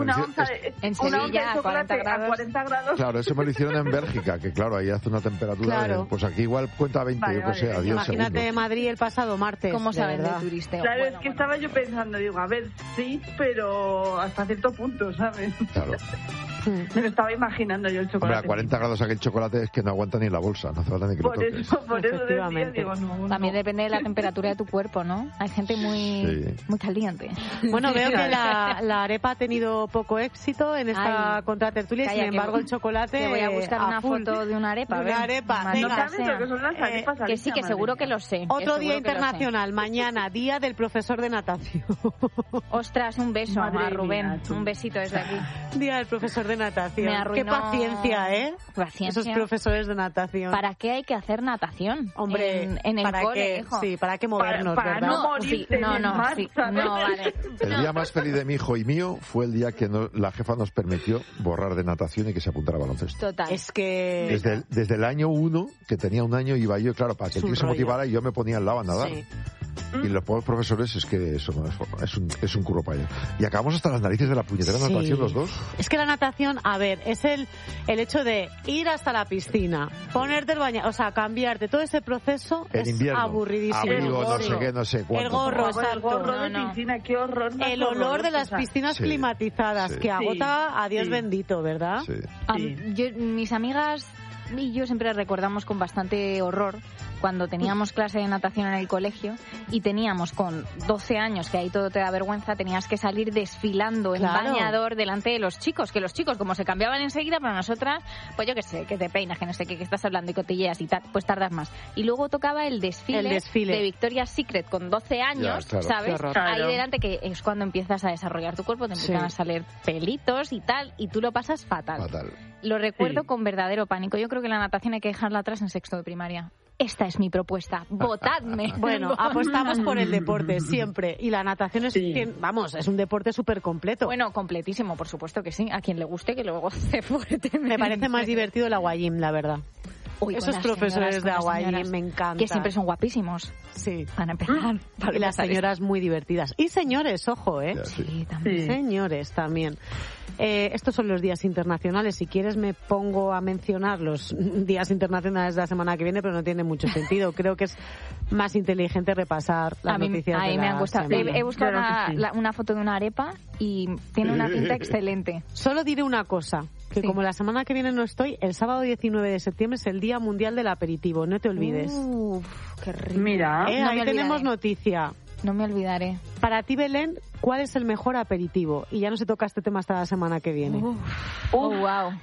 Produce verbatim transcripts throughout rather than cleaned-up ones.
una hicieron, onza de, en una onza Sevilla, de chocolate cuarenta grados. a cuarenta grados. Claro, eso me lo hicieron en Bélgica, que claro, ahí hace una temperatura, Claro. de, pues aquí igual cuenta veinte, Vale, yo que vale, sé, a diez Imagínate segundos. Madrid el pasado martes. ¿Cómo de saben de verdad. turisteo? Claro, Bueno, es que bueno. estaba yo pensando, digo, a ver, sí, pero hasta cierto punto, ¿sabes? Claro. Me lo estaba imaginando yo el Hombre, chocolate. a cuarenta grados aquel chocolate es que no aguanta ni la bolsa, no hace falta ni que lo Por toques. eso, por eso decía, Efectivamente. digo, no, no. También depende de la temperatura de tu cuerpo, ¿no? Hay gente muy, Sí. muy caliente. Bueno, veo que la, la arepa ha tenido poco éxito en esta Ay, contratertulia y calla, sin que embargo voy- el chocolate Te voy a buscar a una full. foto de una arepa. De ven. una arepa, Maldita ¿No venga. sabes sea. lo que son las arepas? Que sí, que Alicia, seguro madre que lo sé. que Otro día seguro que lo sé. internacional, mañana, día del profesor de natación. Ostras, un beso Madre a Rubén. mía, tú. Un besito desde aquí. Día del profesor de natación. Me Qué arruinó- paciencia, ¿eh? Paciencia. Esos profesores de natación. ¿Para qué hay que hacer natación? Hombre, en, en el para cole, que, hijo. sí, para que movernos, Para- para ¿verdad? no morirte sí, no, en el no, mar, sí, ¿sabes? no, vale. El No. día más feliz de mi hijo y mío fue el día que no- la jefa nos permitió borrar de natación y que se apuntara a baloncesto. Total. Es que... Desde el, desde el año uno, que tenía un año, iba yo, claro, para que Es el un tío se rollo. motivara y yo me ponía al lado a nadar. Sí. Y los pobres profesores es que eso no es forma, es un, es un curro para ellos. Y acabamos hasta las narices de la puñetera Sí. natación los dos. Es que la natación, a ver, es el, el hecho de ir hasta la piscina, ponerte el baño, o sea, cambiarte, todo ese proceso En es invierno. aburridísimo. Abrigo, no Sí. sé qué, no sé cuánto. El gorro, Por favor, el exacto. gorro de No, no. piscina, qué horror. más El olor de horroroso, las o sea, piscinas Sí. climatizadas, Sí. que agota a Dios Sí. bendito, ¿verdad? Sí. Am- Sí. yo, mis amigas y yo siempre recordamos con bastante horror cuando teníamos clase de natación en el colegio y teníamos con doce años, que ahí todo te da vergüenza, tenías que salir desfilando en Claro. bañador delante de los chicos, que los chicos como se cambiaban enseguida, pero nosotras, pues yo qué sé, que te peinas, que no sé qué, que estás hablando y cotilleas y tal, pues tardas más. Y luego tocaba el desfile, El desfile. de Victoria's Secret con doce años, Ya, claro. ¿sabes? Qué horror. Ahí Claro. delante, que es cuando empiezas a desarrollar tu cuerpo, te empiezan Sí. a salir pelitos y tal, y tú lo pasas fatal. Fatal. Lo recuerdo Sí. con verdadero pánico. Yo creo que la natación hay que dejarla atrás en sexto de primaria. Esta es mi propuesta. Votadme. Bueno, apostamos por el deporte siempre. Y la natación es, Sí. tien- vamos, es un deporte súper completo. Bueno, completísimo, por supuesto que sí. A quien le guste, que luego se fuerte. Me parece más divertido el aguayim, la verdad. Uy, con Esos las profesores señoras, de con las aguayim señoras, me encantan. Que siempre son guapísimos. Sí. Para empezar. para Y las empezar señoras muy divertidas. Y señores, ojo, ¿eh? Ya, esto. sí. Sí, también. Sí. Señores, también. Eh, estos son los días internacionales. Si quieres me pongo a mencionar los días internacionales de la semana que viene, pero no tiene mucho sentido. Creo que es más inteligente repasar las A mí, noticias a mí de me la han gustado. semana. He, he buscado Claro que una, sí. la- una foto de una arepa y tiene una pinta excelente. Solo diré una cosa, que Sí. como la semana que viene no estoy, el sábado diecinueve de septiembre es el Día Mundial del Aperitivo, no te olvides. Uf, qué rico. Mira, Eh, no ahí me tenemos olvidaré. noticia. No me olvidaré. Para ti, Belén, ¿cuál es el mejor aperitivo? Y ya no se toca este tema hasta la semana que viene. Uf. Oh, Uf. wow.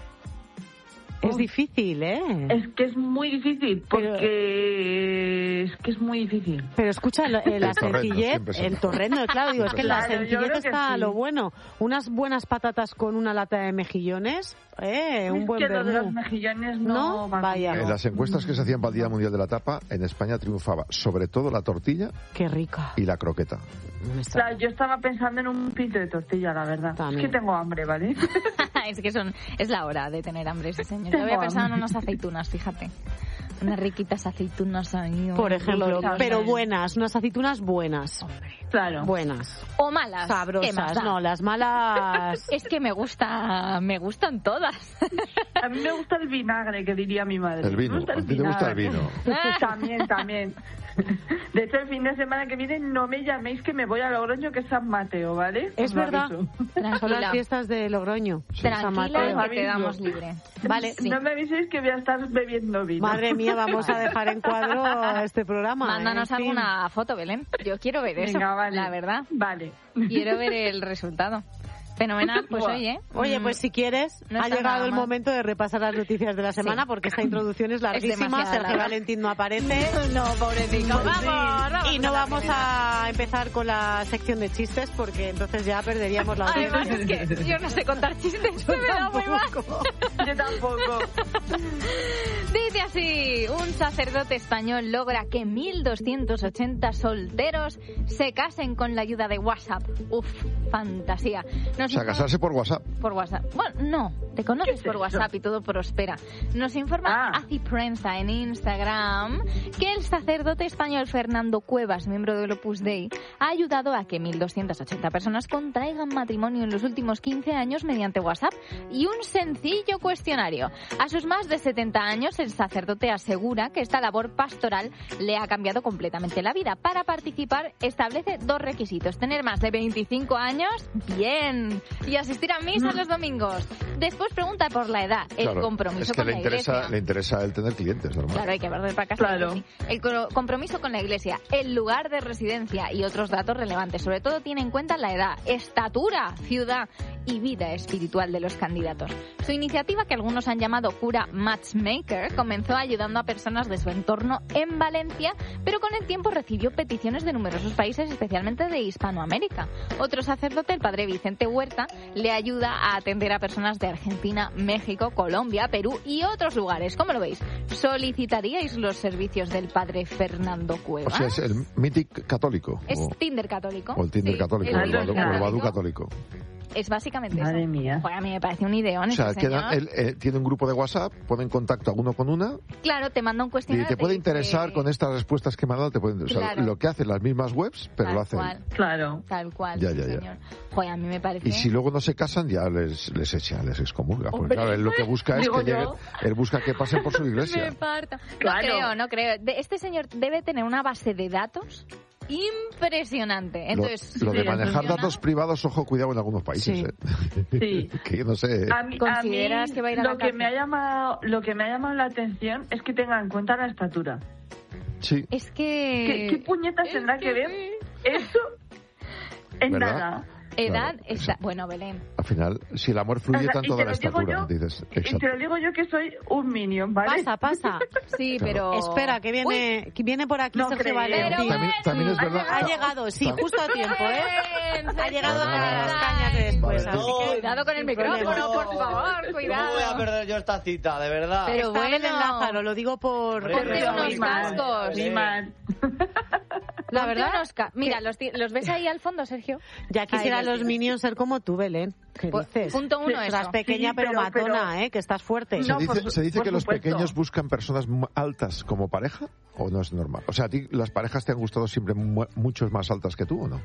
Es Uf. difícil, ¿eh? es que es muy difícil, porque es que es muy difícil. Pero escucha, lo- eh, la El torrendo, sencillez, siempre es el el mejor. torrendo, claro, digo, es que en la Claro, yo sencillez creo que está sí. lo bueno. Unas buenas patatas con una lata de mejillones, eh, un Es buen que lo de los vermú. mejillones no, No, va vaya. conmigo. En las encuestas que se hacían para el Día Mundial de la Tapa, en España triunfaba sobre todo la tortilla Qué rica. y la croqueta. Me está- Claro, yo estaba pensando en un pito de tortilla, la verdad. También. Es que tengo hambre, ¿vale? Es que son, es la hora de tener hambre, sí, señor. Yo Tengo había pensado en hambre. unas aceitunas, fíjate. Unas riquitas aceitunas ahí. Por ejemplo, gloriosas. pero buenas, unas aceitunas buenas. Claro. Buenas. O malas. ¿qué más Sabrosas. da? No, las malas. Es que me gusta, me gustan todas. A mí me gusta el vinagre, que diría mi madre. El vino. Me gusta ¿A ti te gusta el vino? También, también. De hecho, el fin de semana que viene no me llaméis que me voy a Logroño, que es San Mateo, ¿vale? Es Os lo verdad. aviso. Son las Tranquila, fiestas de Logroño. San tranquila Mateo. que te damos libre. Vale. Sí. No me aviséis que voy a estar bebiendo vino. Madre mía, vamos a dejar en cuadro este programa. Mándanos en fin. alguna foto, Belén. Yo quiero ver eso, Venga, vale. la verdad. Vale. Quiero ver el resultado. Fenomenal, pues Buah. oye. Oye, mm, pues si quieres, no ha está llegado nada el mal. momento de repasar las noticias de la semana, Sí. porque esta introducción es larguísima. demasiado Sergio larga. Valentín no aparece. No, pobrecito. Vamos, vamos. Y no vamos a empezar con la sección de chistes, porque entonces ya perderíamos la Además audiencia. es que yo no sé contar chistes, se me da muy mal. Yo tampoco. Dice así, un sacerdote español logra que mil doscientos ochenta solteros se casen con la ayuda de WhatsApp. Uf, fantasía. O Nos sea, informa- casarse por WhatsApp. Por WhatsApp. Bueno, no, Te conoces ¿Qué es por eso? WhatsApp y todo prospera. Nos informa Ah. Aci Prensa en Instagram que el sacerdote español Fernando Cuevas, miembro del Opus Dei, ha ayudado a que mil doscientas ochenta personas contraigan matrimonio en los últimos quince años mediante WhatsApp y un sencillo cuestionario. A sus más de setenta años, el sacerdote asegura que esta labor pastoral le ha cambiado completamente la vida. Para participar, establece dos requisitos: tener más de veinticinco años, bien, y asistir a misa los domingos. Después pregunta por la edad, el Claro, compromiso es que con le la interesa, iglesia. le interesa el tener clientes, normal. Claro, hay que ver para casa. Claro. Sí. El co- compromiso con la iglesia, el lugar de residencia y otros datos relevantes. Sobre todo tiene en cuenta la edad, estatura, ciudad y vida espiritual de los candidatos. Su iniciativa, que algunos han llamado cura matchmaker, comenzó ayudando a personas de su entorno en Valencia, pero con el tiempo recibió peticiones de numerosos países, especialmente de Hispanoamérica. Otro sacerdote, el padre Vicente Huerta, le ayuda a atender a personas de Argentina, México, Colombia, Perú y otros lugares. ¿Cómo lo veis? ¿Solicitaríais los servicios del padre Fernando O Cuevas? sea, es el Mythic católico. Es o, Tinder católico. o el Tinder Sí, católico, el o el, Tinder Badoo, o el Badoo católico. católico. Es básicamente Madre eso. mía. Joder, a mí me parece un ideón O sea, este queda- señor. él eh, tiene un grupo de WhatsApp, pone en contacto a uno con una Claro, te manda un y cuestionario. te puede dice- interesar con estas respuestas que me ha dado, te puede interesar. Claro. Lo que hacen las mismas webs, pero tal lo hace él. cual, Claro. tal cual, Ya, sí, ya, ya. señor. Joder, a mí me parece... Y si luego no se casan, ya les, les echa, les excomulga. Porque Hombre, claro, él lo que busca es digo que lleguen, yo. él busca que pasen por su Me iglesia. parto. Claro. No creo, no creo. De- este señor debe tener una base de datos impresionante. Entonces, lo, lo de sí, manejar funciona. datos privados, ojo, cuidado en algunos países. Sí. ¿eh? Sí. que yo no sé. A mí, a ¿Consideras mí que va a ir a lo la que cárcel? me ha llamado lo que me ha llamado la atención es que tenga en cuenta la estatura. Sí. es ¿Qué, que... qué puñetas es tendrá que ver eso en ¿Verdad? nada? Edad Claro, está... eso. Bueno, Belén. Al final, si el amor fluye O sea, tanto y de te la lo digo estatura, yo, dices, Y exacto. te lo digo yo que soy un minion, ¿vale? Pasa, pasa. Sí, Claro. pero... Espera, que viene, que viene por aquí No Sergio creo. Valentín. Pero También, también es Ha verdad. llegado. Ha llegado, sí, Tam- justo a tiempo, ¿eh? Bien, Ha llegado Ah. a las cañas de después. Vale. así que- Cuidado con el sin micrófono, problema. por favor, ¿Cómo cuidado. voy a perder yo esta cita, de verdad? Pero Está Belén bueno. Lázaro, lo digo por... Hombre, por Ponte pero unos muy mal, cascos. muy mal. La Ponte verdad, unos ca- Mira, los, ti- ¿los ves ahí al fondo, Sergio? ya quisieran Ahí los tienes. minions ser como tú, Belén. ¿Qué Pu- dices? punto uno, Estás eso. pequeña Sí, pero, pero- matona, pero- ¿eh? Que estás fuerte. ¿Se No, dice, por su- se dice por que los supuesto. pequeños buscan personas mu- altas como pareja o no es normal? O sea, ¿a ti las parejas te han gustado siempre mu- muchos más altas que tú o no?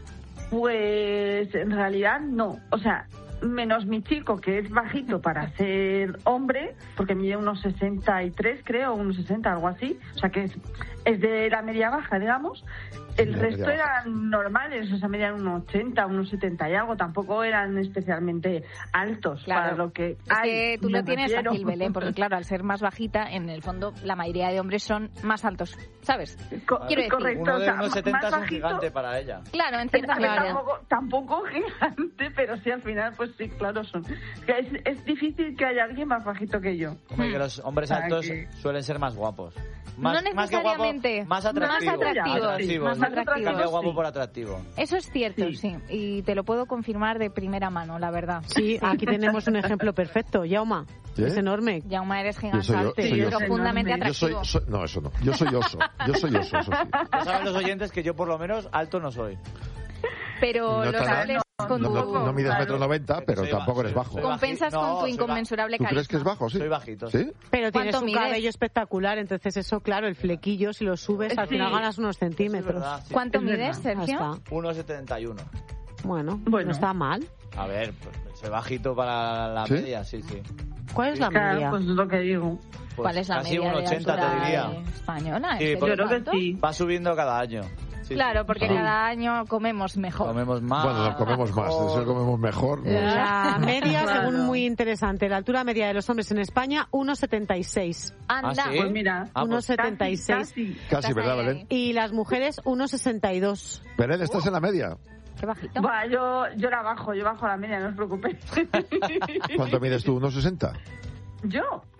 Pues en realidad no. O sea, menos mi chico, que es bajito para ser hombre, porque mide unos sesenta y tres, creo, unos sesenta, algo así. O sea, que es, es de la media baja, digamos. El La resto media baja. eran normales, o sea, medían unos ochenta, unos setenta y algo. Tampoco eran especialmente altos para lo que Es hay. que tú me lo tienes refiero. fácil, Belén, porque claro, al ser más bajita, en el fondo la mayoría de hombres son más altos, ¿sabes? Co- Quiero decir, correcto, Uno o de sea, unos setenta más es un bajito. gigante para ella. Claro, en cierta A ver, medida. tampoco, tampoco gigante, pero sí al final, pues sí, claro, son. Que Es, es difícil que haya alguien más bajito que yo. Hombre, que los hombres O sea, altos que- suelen ser más guapos. Más, No más que guapo, necesariamente. más Más atractivos. atractivos, Atractivos. más ¿no? atractivos. Cambia guapo Sí. por atractivo. Eso es cierto, sí. Sí. y te lo puedo confirmar de primera mano, la verdad. Sí, aquí tenemos un ejemplo perfecto. Yauma, ¿Sí? es enorme. Jaume, eres Yo soy yo- gigante, soy y oso. profundamente Enorme. Yo soy, atractivo. soy- no, eso no. Yo soy oso. Yo soy oso, eso sí. Ya saben los oyentes que yo por lo menos alto no soy. Pero No los tan- hables con No, tu... no, no mides Claro. metro noventa, pero Soy tampoco ba- eres soy- bajo. soy Compensas baji- con no, tu soy ba- inconmensurable ¿Tú carisma. crees que es bajo? Sí. Soy bajito. ¿Sí? Pero tienes ¿Cuánto un mides? cabello espectacular, entonces eso, claro, el flequillo, si lo subes, al Sí. final ganas unos Eso es centímetros. verdad, sí. ¿Cuánto Es mides, verdad. Ya Sergio? está. uno setenta y uno. Bueno, Bueno. no está mal. A ver, pues, soy bajito para la ¿Sí? media, sí, sí. ¿Cuál es la Claro, media? pues es lo que digo. Pues ¿Cuál es la casi media un de ochenta altura te diría. española? Sí, ¿En serio porque- Yo creo que tanto? sí. Va subiendo cada año. Sí, Claro, sí. porque Sí. cada año comemos mejor. Comemos más. Bueno, nos comemos más. De eso comemos mejor. ¿no? La media, Claro. según muy interesante, la altura media de los hombres en España, uno setenta y seis. Anda. Ah, ¿sí? Pues mira, Ah, uno pues- setenta y seis. casi, casi. Casi, Estás ¿verdad, ahí, Belén? ahí. Y las mujeres, uno sesenta y dos. Belén, estás en la media. Qué bajito. Va, yo, yo la bajo, yo bajo la media, no os preocupéis. ¿Cuánto mides tú? ¿uno sesenta? ¿Yo?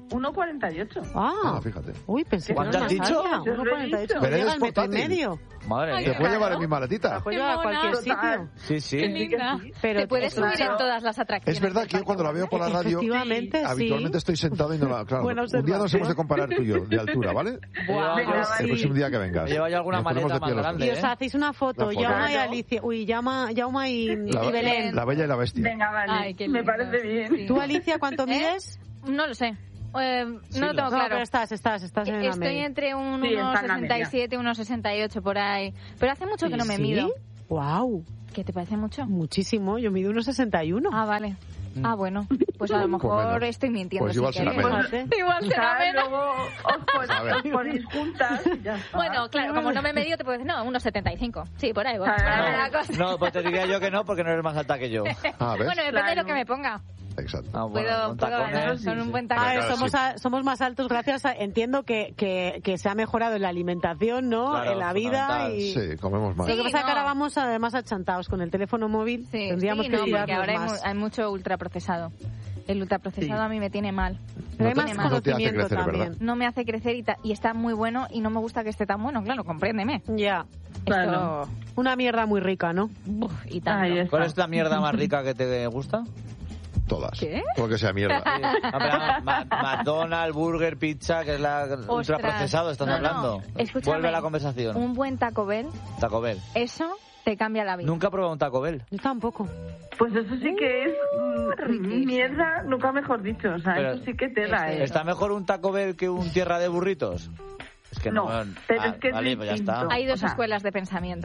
uno cuarenta y ocho. Ah, Ah, fíjate. Uy, pensé que ¿Cuánto era has más dicho? alta. uno cuarenta y ocho. Pero Llega eres al metro y portátil. medio. Madre Ay, ¿Te mía. puedo claro. llevar en mi maletita? La puedo llevar a Qué cualquier mona. sitio. Sí, sí. Qué linda. Pero Te puedes claro. subir en todas las atracciones. Es verdad que yo cuando la veo por la radio, Efectivamente, sí. habitualmente estoy sentado y no la... Claro, Buena un día nos observación. hemos de comparar tú y yo, de altura, ¿vale? Buah, Venga, pues, va. El próximo día que vengas. Me lleva yo alguna Nos ponemos maleta de pie más los grande. Y dos. os hacéis una foto, La foto. Yauma y Claro. Alicia. Uy, Yauma, Yauma y, La, y Belén. la Bella y la Bestia. Venga, vale. Ay, qué Me lindo. parece bien. Sí. ¿Tú, Alicia, cuánto mides? No lo sé. Eh, Sí, no lo lo- tengo No, claro. pero estás, estás, estás en la Estoy media. entre un Sí, está en la sesenta y siete, unos sesenta y ocho por ahí. Pero hace mucho que no me ¿Sí? mido. Wow, ¿Qué te parece mucho? muchísimo. Yo mido unos sesenta y uno. Ah, vale. Ah, bueno. Pues a lo mejor menos. estoy mintiendo. Pues si igual será queréis. menos. Fíjate. Igual será Claro, menos. luego os, pon- A ver. os ponéis juntas y ya está. Bueno, claro, como no me he medido, te puedo decir, no, unos setenta y cinco. Sí, por ahí voy. Claro. Por ahí va la cosa. No, pues te diría yo que no, porque no eres más alta que yo. Ah, ¿ves? Bueno, depende de lo Claro. que me ponga. Exacto. Ah, bueno, Puedo, con puedo tacones, ganar sí, con sí. un buen A tacón. ver, Claro, somos, sí. a- somos más altos gracias a... Entiendo que, que, que se ha mejorado en la alimentación, ¿no? Claro, en la vida fundamental. y... Sí, comemos más. Lo que Sí, pasa es que no. ahora vamos además achantados con el teléfono móvil. Sí, Tendríamos sí, que no, porque tirarnos ahora hay, mu- más. hay mucho ultraprocesado. El ultraprocesado Sí. a mí me tiene mal. Pero hay No más te- no te hace conocimiento crecer, también. ¿verdad? No me hace crecer y, ta- y está muy bueno y no me gusta que esté tan bueno. Claro, compréndeme. Ya. Claro. Esto... Una mierda muy rica, ¿no? Uf, y tanto. Ahí está. ¿Cuál es la mierda más rica que te gusta? Todas. ¿Qué? Todo lo que sea mierda. No, pero, Ma- McDonald's, burger, pizza, que es la ultraprocesado, ¿estás No, no, hablando? escúchame. Vuelve a la conversación. Un buen Taco Bell, Taco Bell. eso te cambia la vida. Nunca he probado un Taco Bell. Yo tampoco. Pues eso sí que es mm, riquísimo. mierda, nunca mejor dicho. O sea, Pero- eso sí que te da, Eso. ¿eh? ¿Está mejor un Taco Bell que un tierra de burritos? Es que no. No, pero Ah, es que es vale, pues ya está. distinto. Hay dos O sea, escuelas de pensamiento.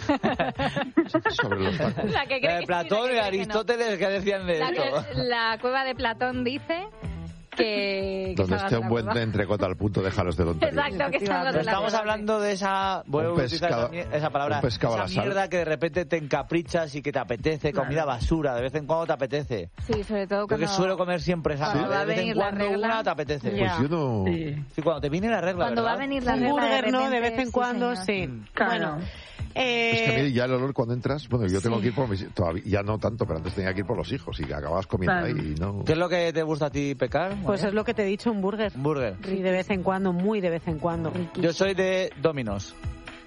Sobre los tacos. La que cree Eh, que Platón sí, y la que cree que no. Aristóteles, ¿qué decían de La, esto? que- la cueva de Platón dice que... que Donde salgas esté de un la buen cueva. entrecota al punto, dejaros de tonterías. Exacto, que salgas Pero de la estamos cueva. hablando de esa, voy a Un utilizar pescado- esa, mier- esa palabra, un pescado a esa la sal. mierda que de repente te encaprichas y que te apetece, comida basura, de vez en cuando te apetece. Sí, sobre todo Yo cuando... que suelo comer siempre esa, cuando va a de vez en venir la cuando regla. una te apetece. Pues Ya. yo no... Sí. Sí, cuando te viene la regla, Cuando va a ¿verdad? venir la Un regla burger, ¿no? De repente, vez en sí, cuando, señor. sí. Claro. Bueno. Es que a mí Eh, ya el olor cuando entras, bueno, yo tengo Sí. que ir por mis, todavía, ya no tanto, pero antes tenía que ir por los hijos y acababas comiendo Claro. ahí y no... ¿Qué es lo que te gusta a ti pecar? pues María? es lo que te he dicho, un burger. Un burger. Sí, de vez en cuando, muy de vez en cuando. Yo soy de Domino's.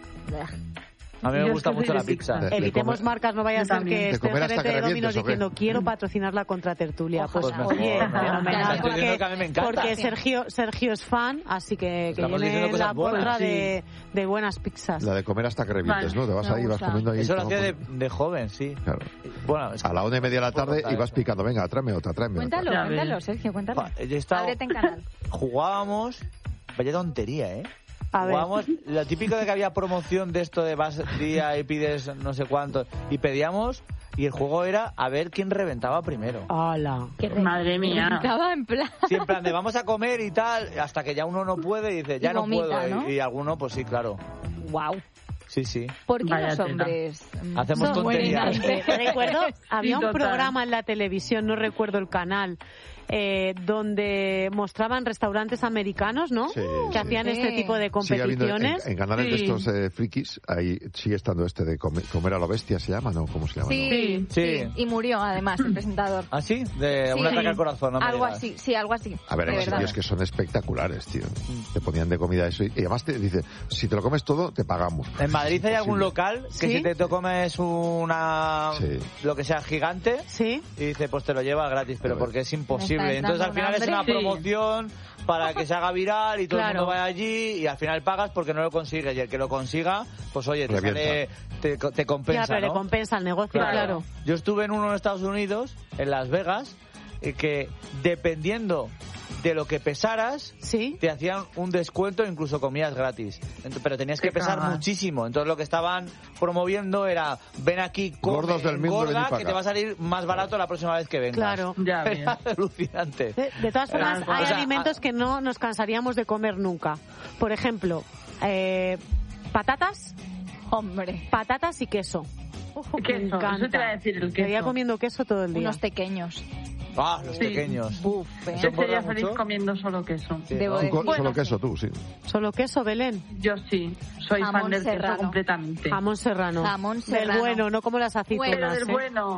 A mí me Yo gusta es que mucho soy la de pizza. pizza. Le Evitemos come- marcas, no vaya a Yo ser también. que ¿De esté el comer hasta gerente que de Domino's revientes, o qué? diciendo quiero patrocinar la contratertulia. Pues, Ojalá. Pues oye, mejor, ¿no? fenomenal, Estoy diciendo porque, que a mí me encanta. porque Sí. Sergio, Sergio es fan, así que, que Estamos viene diciendo cosas la buenas, contra sí. de, de buenas pizzas. La de comer hasta que revientes, Vale. ¿no? Te vas Me ahí, vas gusta. comiendo ahí... Eso lo todo hacía de, con- de joven, sí. Claro. Bueno, es que- A la una y media de la tarde contar y vas eso. picando, venga, tráeme otra, tráeme Cuéntalo, Ya otra. cuéntalo, ves. Sergio, cuéntalo. Jo, yo he estado- Ábrete en canal. Jugábamos, vaya tontería, ¿eh? A ver. Jugábamos, lo típico de que había promoción de esto de vas día y pides no sé cuánto, y pedíamos, y el juego era a ver quién reventaba primero. ¡Hala! Que re- Madre mía. Estaba en plan... Sí, en plan de vamos a comer y tal, hasta que ya uno no puede y dice, ya Y no vomita, puedo. ¿no? Y, y alguno, pues sí, claro. Wow. Sí, sí. ¿Por qué Vaya los tela. hombres mm, Hacemos son muy tonterías. ignorantes? Eh, recuerdo, había un total. programa en la televisión, no recuerdo el canal, eh, donde mostraban restaurantes americanos, ¿no? Sí, que sí. hacían Sí. este tipo de Sigue habiendo en, competiciones. en canales de Sí. estos eh, frikis, ahí sigue estando este de comer, comer a lo bestia, ¿se llama? ¿No? ¿Cómo se llama? Sí, Sí. sí. Y murió, además, el presentador. ¿Ah, sí? De Sí. un ataque al corazón, no me Algo digas. así, sí, algo así. A ver, de hay verdad. sitios que son espectaculares, tío. Te ponían de comida eso y, y además te dice, si te lo comes todo, te pagamos. En Madrid hay algún Imposible. local que ¿Sí? si te to- comes una... Sí. lo que sea gigante... Sí. Y dice, pues te lo lleva gratis, pero A ver. porque es Me imposible. está Entonces al entrando final un es una hambre. Sí. promoción para que se haga viral y todo Claro. el mundo vaya allí y al final pagas porque no lo consigues. Y el que lo consiga, pues oye, te, Revienta. sale, te, te compensa, Ya, pero le ¿no? compensa el negocio, claro. Yo estuve en uno en Estados Unidos, en Las Vegas, y que dependiendo de lo que pesaras, Sí. te hacían un descuento, incluso comías gratis. Ent- Pero tenías que Te pesar cagas. muchísimo. Entonces lo que estaban promoviendo era, ven aquí, come, Gordos del mundo, engorda, venid para que acá. te va a salir más barato la próxima vez que vengas. Claro. Ya ves. Era alucinante. De, de todas formas, Claro. hay O sea, alimentos a- que no nos cansaríamos de comer nunca. Por ejemplo, eh, patatas, Hombre, patatas y queso. Ojo, que me Queso, encanta. eso te iba a decir, el Me veía queso. comiendo queso todo el día. unos pequeños. Ah, los Sí. pequeños. Buf, ¿eh? Eso Yo engorda sería feliz mucho. comiendo solo queso. Sí, Debo ¿no? decir- Tú co- Bueno, solo sí. queso tú, sí. Solo queso, Belén. Yo sí, soy Jamón fan del queso serrano. completamente. Jamón serrano. Jamón Del serrano. bueno, no como las aceitunas. Pero del ¿eh? bueno.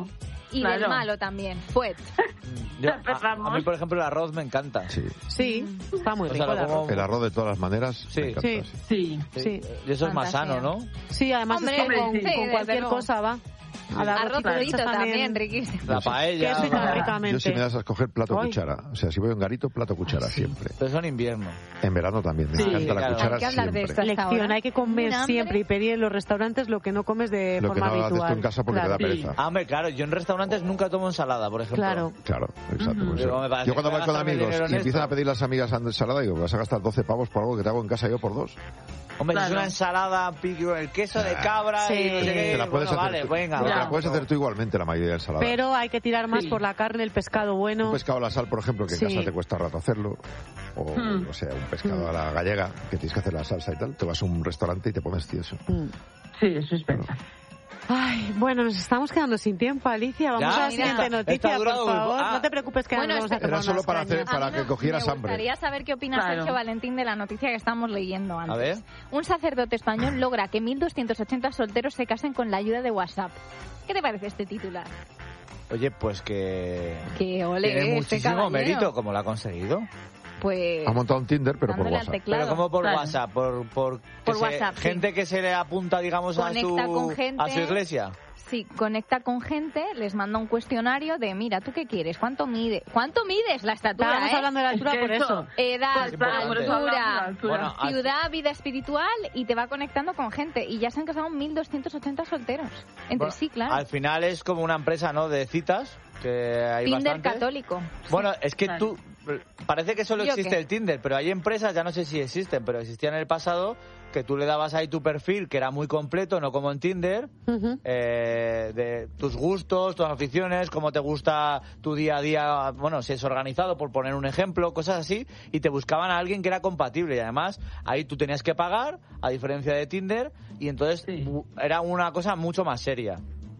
Y Claro. del malo también, fuet. Yo- a, a mí, por ejemplo, el arroz me encanta. Sí. Sí, está muy O rico. sea, el lo como- arroz. El arroz de todas las maneras. Sí. me encanta, Sí. Sí. Sí. Y eso es más Fantasía. sano, ¿no? Sí, además Hombre, es que con, sí, con desde cualquier luego. cosa va. Al Arroz arrocito le frito echas también, riquísimo. La paella. Queso y tan ¿no? ricamente. Yo si me das a escoger plato Ay. cuchara. O sea, si voy a un garito, plato cuchara siempre. Pero eso en invierno. En verano también. Me Sí, encanta la claro. cuchara Hay que hablar de siempre. esto. Hasta Lección, ahora. hay que comer Un hambre. siempre y pedir en los restaurantes lo que no comes de Lo que forma no haces habitual. tú en casa porque Claro. te da Sí. pereza. Ah, hombre, claro, yo en restaurantes nunca tomo ensalada, por ejemplo. Claro. Claro, exacto. pues Digo, eso. me parece Yo cuando que voy con gastarme amigos dinero en y empiezan esto. a pedir las amigas ensalada, digo, vas a gastar doce pavos por algo que te hago en casa yo por dos. Hombre, si es Claro. una ensalada, pico, el queso de cabra Sí. y no sé qué. Te la puedes bueno, hacer vale, tú. venga. Pero te va. la puedes hacer tú igualmente la mayoría de ensaladas. Pero hay que tirar más Sí. por la carne, el pescado bueno. Un pescado a la sal, por ejemplo, que en Sí. casa te cuesta rato hacerlo. O, Hmm. o sea, un pescado a la gallega, que tienes que hacer la salsa y tal. Te vas a un restaurante y te pones tieso. Mm. Sí, eso es verdad. Ay, bueno, nos estamos quedando sin tiempo, Alicia. Vamos Ya, a la mira. siguiente Esta noticia, ha por durado muy favor. po- ah. No te preocupes que Bueno, ahora nos vamos a este- Era tomar solo unas para hacer- cañas. para A mí que me- cogieras me hambre. gustaría saber qué opina Claro. Sergio Valentín de la noticia que estamos leyendo antes. A ver. Un sacerdote español logra que mil doscientos ochenta solteros se casen con la ayuda de WhatsApp. ¿Qué te parece este titular? Oye, pues que... Que ole, Tiene este muchísimo caballero. mérito, como lo ha conseguido. Pues Ha montado un Tinder, pero por dándole al WhatsApp. teclado. Pero como por Claro. WhatsApp, por, por, que Por se- WhatsApp, sí. gente que se le apunta, digamos, a su, Conecta con gente. a su iglesia. Sí, conecta con gente, les manda un cuestionario de, mira, ¿tú qué quieres? ¿Cuánto mide? ¿Cuánto mides la estatura, Estábamos eh? hablando de la altura Es que por eso- eso. Edad, Pues claro, por eso hablamos de la altura, altura. Bueno, al- ciudad, vida espiritual, y te va conectando con gente. Y ya se han casado mil doscientos ochenta solteros. Entre Bueno, sí, claro. Al final es como una empresa, ¿no? De citas, que hay Tinder bastantes. católico. Bueno, es que Claro. tú... Parece que solo ¿Yo existe qué? el Tinder, pero hay empresas, ya no sé si existen, pero existían en el pasado, que tú le dabas ahí tu perfil, que era muy completo, no como en Tinder, Ujú. eh, de tus gustos, tus aficiones, cómo te gusta tu día a día, bueno, si es organizado, por poner un ejemplo, cosas así, y te buscaban a alguien que era compatible. Y además, ahí tú tenías que pagar, a diferencia de Tinder, y entonces Sí. bu- era una cosa mucho más seria.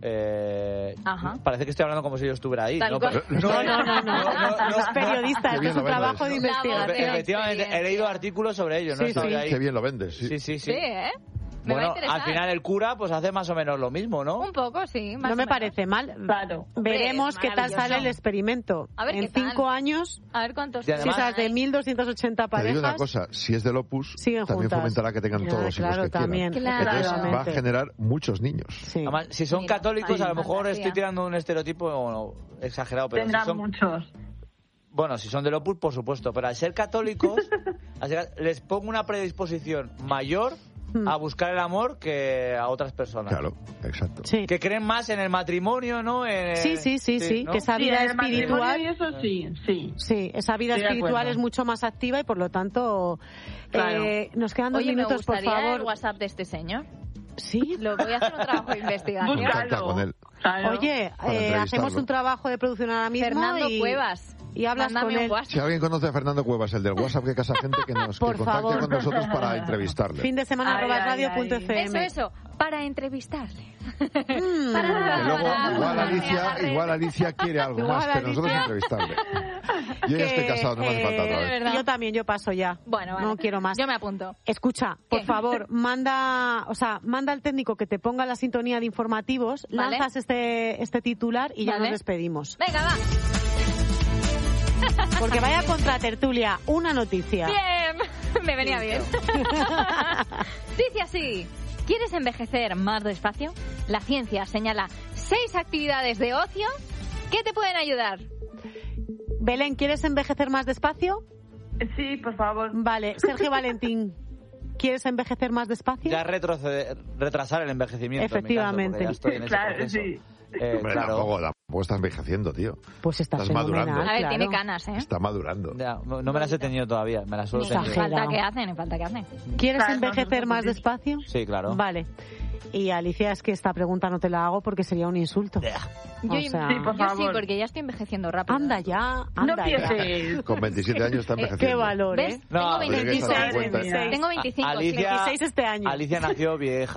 Eh, Ajá. Parece que estoy hablando como si yo estuviera ahí. Tal ¿no? cual. Pero- No, no, no, no. Es periodista, Qué esto bien es un lo vendes. trabajo de La investigación. Efectivamente, he leído artículos sobre ello, ¿no? Sí, Estoy sí. ahí. Qué bien lo vendes. Sí. Sí, sí, sí. Sí, ¿eh? Me va a Bueno, interesar. al final el cura pues hace más o menos lo mismo, ¿no? Un poco, sí. más No o me menos. parece mal. Claro. Veremos Hombre, qué tal maravilloso. sale el experimento. A ver en qué tal. cinco años, A ver cuántos... Y además- si esas de mil doscientas ochenta Te digo una parejas... cosa, si es del Opus, Siguen también juntas. fomentará que tengan Ya, todos los hijos claro, que quieran. también. Claro. Entonces va a Efectivamente. generar muchos niños. Sí. Además, si son Mira, católicos, sí, a lo mejor fantasía. estoy tirando un estereotipo o- exagerado, pero si Tendrán son, muchos. bueno, si son del Opus, por supuesto, pero al ser católicos, al ser- les pongo una predisposición mayor Hmm. a buscar el amor que a otras personas. Claro, exacto. Sí. Que creen más en el matrimonio, ¿no? En- Sí, sí, sí, sí, ¿no? que esa Sí, vida en el matrimonio espiritual... y eso sí, sí. Sí, esa vida Estoy de espiritual acuerdo. es mucho más activa y por lo tanto Claro. eh, nos quedan dos Oye, minutos, me por gustaría favor. el WhatsApp de este señor. Sí. Lo voy a hacer un trabajo de investigación. Me encanta con él. Claro. Oye, Para eh, entrevistarlo. hacemos un trabajo de producción ahora mismo Fernando y, Cuevas. y hablas Mándame con un él. WhatsApp. Si alguien conoce a Fernando Cuevas, el del WhatsApp que casa gente, que nos que Por contacte favor. con nosotros para entrevistarle. Fin de semana Ay, arroba ay, radio punto ay. f Eso, m. eso. Para entrevistarle. Mm. Para Que luego, Para- igual para- Alicia, para- igual Alicia quiere algo Igual más, pero nosotros Alicia- entrevistarle. Yo ya Que, estoy casado, no me hace falta eh, otra de vez. verdad. Yo también, yo paso ya. Bueno, vale. No quiero más. Yo me apunto. Escucha, por ¿Qué? favor, manda, o sea, manda al técnico que te ponga la sintonía de informativos, Vale. lanzas este este titular y ya Vale. nos despedimos. Venga, va. Porque vaya contra tertulia, una noticia. Bien. Me venía bien. Dice así. ¿Quieres envejecer más despacio? La ciencia señala seis actividades de ocio que te pueden ayudar. Belén, ¿quieres envejecer más despacio? Sí, por favor. Vale, Sergio Valentín, ¿quieres envejecer más despacio? Ya retroceder, retrasar el envejecimiento. Efectivamente. En mi caso, porque ya estoy en ese Claro, proceso. sí. Eh, Hombre, claro. tampoco, tampoco está envejeciendo, tío. Pues está Estás fenomenal, madurando. A ver, claro. tiene canas, ¿eh? Está madurando. Ya, no no me las he tenido todavía, me las suelo Ni tener. Exagerado. falta que hacen, ni falta que hacen. ¿Quieres Claro, envejecer no, no, más no, despacio? Sí, claro. Vale. Y Alicia, es que esta pregunta no te la hago porque sería un insulto. Yo, O sea, Sí, por yo sí, favor. porque ya estoy envejeciendo rápido. Anda ya, No anda ya. empieces. Con veintisiete años está envejeciendo. Qué valor, ¿Ves? ¿eh? No, Tengo pero que veinticinco. estás en cuenta. Tengo veinticinco. Alicia, sí. veintiséis este año. Alicia nació vieja.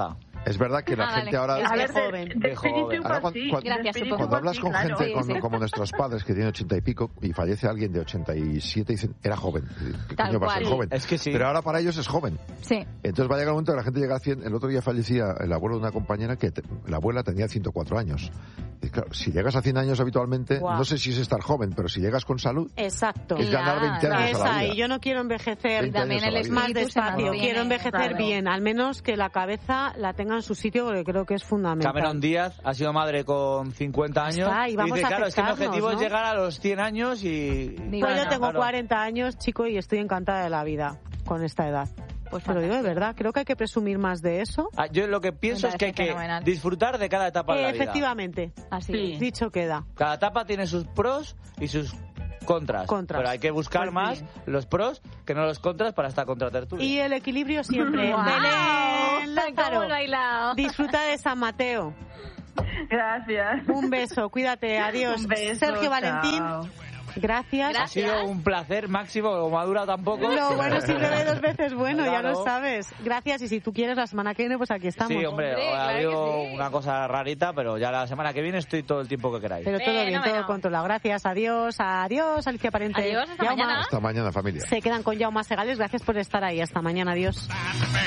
Es verdad que la Ah, gente vale. ahora... Es A de ver, de, joven. de De espíritu joven. pues Ahora, cuando- sí, cuando- de Gracias, espíritu supongo. Cuando pues hablas sí, con claro. gente Sí, como, sí. como nuestros padres que tienen ochenta y pico y fallece alguien de ochenta y siete y dicen, era joven. ¿Qué Tal coño va a ser cual. joven? Es que sí. Pero ahora para ellos es joven. Sí. Entonces va a llegar un momento que la gente llega a cien. El otro día fallecía el abuelo de una compañera que te- la abuela tenía ciento cuatro años. Y claro, si llegas a cien años habitualmente, Guau. no sé si es estar joven, pero si llegas con salud, Exacto. es ganar veinte años Es a la ahí, vida. yo no quiero envejecer veinte También años a el la vida. más espíritu se despacio, mantiene, quiero envejecer claro. bien, al menos que la cabeza la tenga en su sitio porque creo que es fundamental. Cameron Díaz ha sido madre con cincuenta años. Está, y vamos dice, a claro, es que mi aceptarnos, objetivo ¿no? es llegar a los cien años y... Digo, Pues yo Bueno, tengo claro. cuarenta años, chico, y estoy encantada de la vida con esta edad. Pues Te lo digo de fantástico. verdad, creo que hay que presumir más de eso. Ah, yo lo que pienso Me es que hay parece que fenomenal. disfrutar de cada etapa de la Eh, vida. efectivamente, Así Sí. es. dicho queda. Cada etapa tiene sus pros y sus contras. Contras. Pero hay que buscar Pues más sí. los pros que no los contras para esta contratertulia. Y el equilibrio siempre. ¡Guau! Belén Lázaro, ¿Cómo lo he bailado? disfruta de San Mateo. Gracias. Un beso, cuídate, adiós. Un beso, Sergio Valentín, chao. gracias. Ha sido un placer máximo, como ha durado tampoco. Lo bueno siempre de dos veces bueno, ya Claro. lo sabes. Gracias, y si tú quieres la semana que viene, pues aquí estamos. Sí, hombre, Hombre, ha claro habido que sí. una cosa rarita, pero ya la semana que viene estoy todo el tiempo que queráis. Pero todo bien, Fenómeno. todo controlado. Gracias, adiós, adiós, Alicia Parente. Adiós, hasta Jaume. mañana. Hasta mañana, familia. Se quedan con Jaume Segales, gracias por estar ahí. Hasta mañana, adiós.